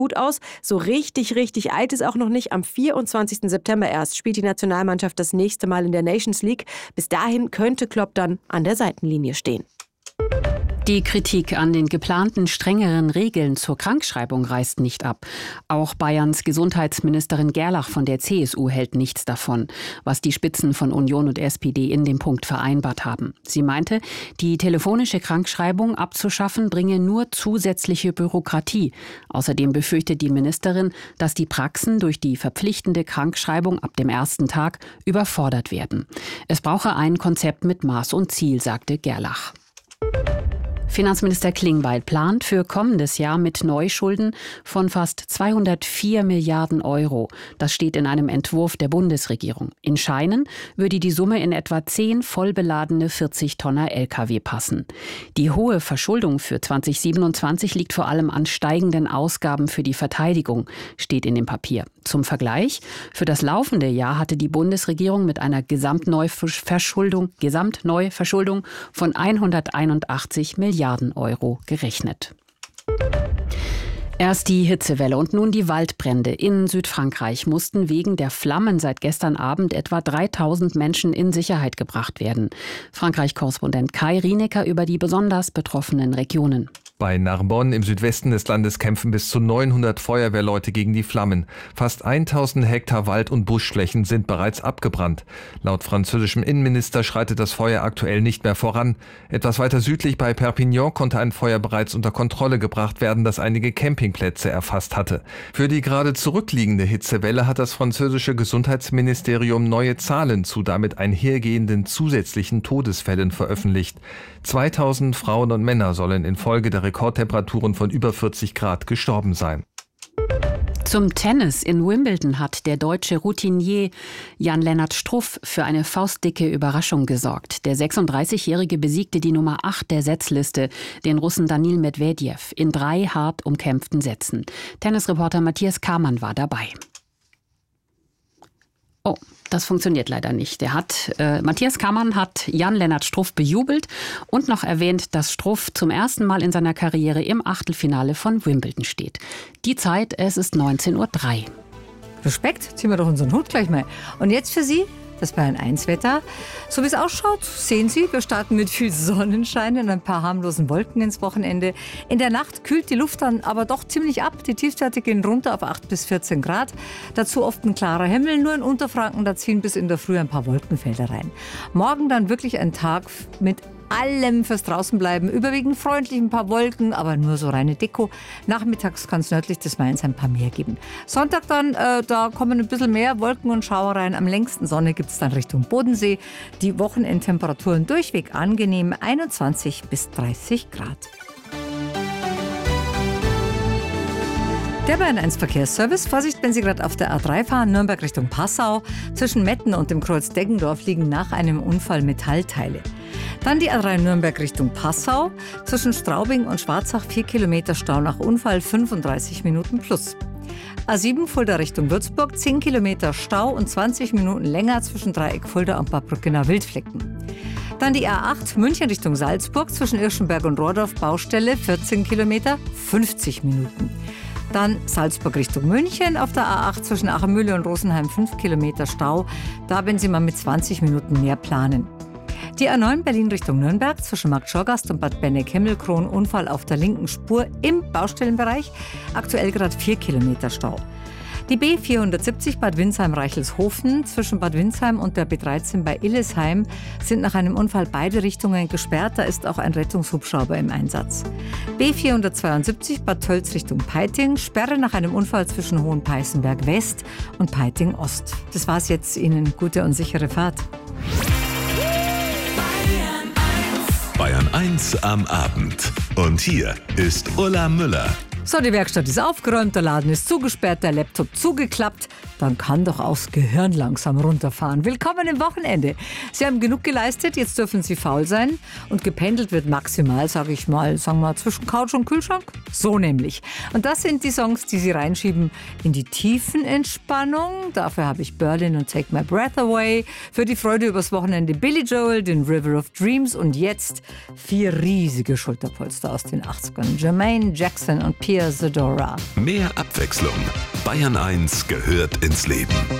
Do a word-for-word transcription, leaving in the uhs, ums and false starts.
gut aus. So richtig, richtig alt ist auch noch nicht. Am vierundzwanzigsten September erst spielt die Nationalmannschaft das nächste Mal in der Nations League. Bis dahin könnte Klopp dann an der Seitenlinie stehen. Die Kritik an den geplanten strengeren Regeln zur Krankschreibung reißt nicht ab. Auch Bayerns Gesundheitsministerin Gerlach von der C S U hält nichts davon, was die Spitzen von Union und S P D in dem Punkt vereinbart haben. Sie meinte, die telefonische Krankschreibung abzuschaffen bringe nur zusätzliche Bürokratie. Außerdem befürchtet die Ministerin, dass die Praxen durch die verpflichtende Krankschreibung ab dem ersten Tag überfordert werden. Es brauche ein Konzept mit Maß und Ziel, sagte Gerlach. Finanzminister Klingbeil plant für kommendes Jahr mit Neuschulden von fast zweihundertvier Milliarden Euro. Das steht in einem Entwurf der Bundesregierung. In Scheinen würde die Summe in etwa zehn vollbeladene vierzig-Tonner L K W passen. Die hohe Verschuldung für zweitausendsiebenundzwanzig liegt vor allem an steigenden Ausgaben für die Verteidigung, steht in dem Papier. Zum Vergleich, für das laufende Jahr hatte die Bundesregierung mit einer Gesamtneuverschuldung, Gesamtneuverschuldung von hunderteinundachtzig Milliarden Euro gerechnet. Erst die Hitzewelle und nun die Waldbrände in Südfrankreich mussten wegen der Flammen seit gestern Abend etwa dreitausend Menschen in Sicherheit gebracht werden. Frankreich-Korrespondent Kai Rienecker über die besonders betroffenen Regionen. Bei Narbonne im Südwesten des Landes kämpfen bis zu neunhundert Feuerwehrleute gegen die Flammen. Fast tausend Hektar Wald- und Buschflächen sind bereits abgebrannt. Laut französischem Innenminister schreitet das Feuer aktuell nicht mehr voran. Etwas weiter südlich bei Perpignan konnte ein Feuer bereits unter Kontrolle gebracht werden, das einige Campingplätze erfasst hatte. Für die gerade zurückliegende Hitzewelle hat das französische Gesundheitsministerium neue Zahlen zu damit einhergehenden zusätzlichen Todesfällen veröffentlicht. zweitausend Frauen und Männer sollen infolge der Rekordtemperaturen von über vierzig Grad gestorben sein. Zum Tennis in Wimbledon hat der deutsche Routinier Jan-Lennart Struff für eine faustdicke Überraschung gesorgt. Der sechsunddreißigjährige besiegte die Nummer acht der Setzliste, den Russen Danil Medvedev, in drei hart umkämpften Sätzen. Tennisreporter Matthias Kamann war dabei. Oh, das funktioniert leider nicht. Der hat, äh, Matthias Kamann hat Jan-Lennart Struff bejubelt und noch erwähnt, dass Struff zum ersten Mal in seiner Karriere im Achtelfinale von Wimbledon steht. Die Zeit, es ist neunzehn Uhr drei. Respekt, ziehen wir doch unseren Hut gleich mal. Und jetzt für Sie das Bayern eins Wetter. So wie es ausschaut, sehen Sie, wir starten mit viel Sonnenschein und ein paar harmlosen Wolken ins Wochenende. In der Nacht kühlt die Luft dann aber doch ziemlich ab. Die Tiefstwerte gehen runter auf acht bis vierzehn Grad. Dazu oft ein klarer Himmel. Nur in Unterfranken, da ziehen bis in der Früh ein paar Wolkenfelder rein. Morgen dann wirklich ein Tag mit allem fürs Draußenbleiben. Überwiegend freundlich, ein paar Wolken, aber nur so reine Deko. Nachmittags kann es nördlich des Mains ein paar mehr geben. Sonntag dann, äh, da kommen ein bisschen mehr Wolken und Schauer rein. Am längsten Sonne gibt es dann Richtung Bodensee. Die Wochenendtemperaturen durchweg angenehm, einundzwanzig bis dreißig Grad. Der Bayern eins Verkehrsservice. Vorsicht, wenn Sie gerade auf der A drei fahren, Nürnberg Richtung Passau. Zwischen Metten und dem Kreuz Deggendorf liegen nach einem Unfall Metallteile. Dann die A drei Nürnberg Richtung Passau. Zwischen Straubing und Schwarzach vier Kilometer Stau nach Unfall, fünfunddreißig Minuten plus. A sieben Fulda Richtung Würzburg, zehn Kilometer Stau und zwanzig Minuten länger zwischen Dreieck Fulda und Bad Brückener Wildflecken. Dann die A acht München Richtung Salzburg, zwischen Irschenberg und Rohrdorf Baustelle, vierzehn Kilometer, fünfzig Minuten. Dann Salzburg Richtung München auf der A acht zwischen Achemühle und Rosenheim fünf Kilometer Stau. Da wenn Sie mal mit zwanzig Minuten mehr planen. Die A neun Berlin Richtung Nürnberg zwischen Markt Schorgast und Bad Benneck-Himmelkron, Unfall auf der linken Spur im Baustellenbereich. Aktuell gerade vier Kilometer Stau. Die B vierhundertsiebzig Bad Windsheim-Reichelshofen zwischen Bad Windsheim und der B dreizehn bei Illesheim sind nach einem Unfall beide Richtungen gesperrt. Da ist auch ein Rettungshubschrauber im Einsatz. B vierhundertzweiundsiebzig Bad Tölz Richtung Peiting, Sperre nach einem Unfall zwischen Hohenpeißenberg West und Peiting Ost. Das war's jetzt. Ihnen gute und sichere Fahrt. Bayern eins am Abend. Und hier ist Ulla Müller. So, die Werkstatt ist aufgeräumt, der Laden ist zugesperrt, der Laptop zugeklappt. Dann kann doch auch das Gehirn langsam runterfahren. Willkommen im Wochenende. Sie haben genug geleistet, jetzt dürfen Sie faul sein. Und gependelt wird maximal, sage ich mal, sagen wir mal, zwischen Couch und Kühlschrank. So nämlich. Und das sind die Songs, die Sie reinschieben in die Tiefenentspannung. Dafür habe ich Berlin und Take My Breath Away. Für die Freude übers Wochenende Billy Joel, den River of Dreams. Und jetzt vier riesige Schulterpolster aus den achtzigern. Jermaine Jackson und Pierce Maria Zadora. Mehr Abwechslung. Bayern eins gehört ins Leben.